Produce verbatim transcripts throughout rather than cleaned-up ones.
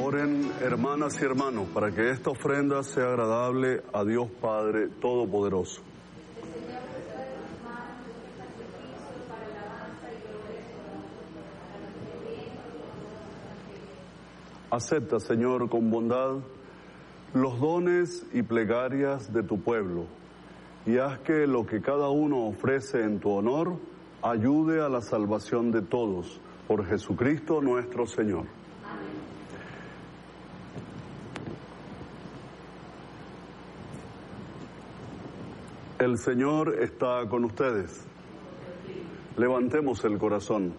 Oren, hermanas y hermanos, para que esta ofrenda sea agradable a Dios Padre Todopoderoso. Acepta, Señor, con bondad los dones y plegarias de tu pueblo, y haz que lo que cada uno ofrece en tu honor ayude a la salvación de todos, por Jesucristo nuestro Señor. Amén. El Señor está con ustedes. Levantemos el corazón.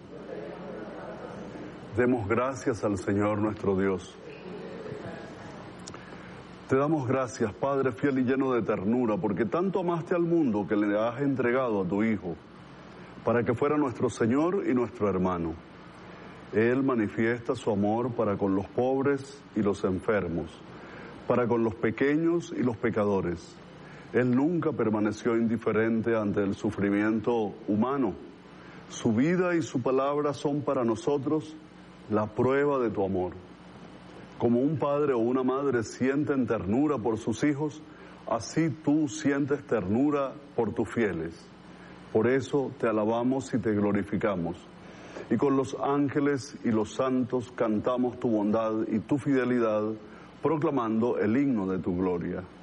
Demos gracias al Señor nuestro Dios. Te damos gracias, Padre fiel y lleno de ternura, porque tanto amaste al mundo que le has entregado a tu Hijo, para que fuera nuestro Señor y nuestro hermano. Él manifiesta su amor para con los pobres y los enfermos, para con los pequeños y los pecadores. Él nunca permaneció indiferente ante el sufrimiento humano. Su vida y su palabra son para nosotros la prueba de tu amor. Como un padre o una madre sienten ternura por sus hijos, así tú sientes ternura por tus fieles. Por eso te alabamos y te glorificamos. Y con los ángeles y los santos cantamos tu bondad y tu fidelidad, proclamando el himno de tu gloria.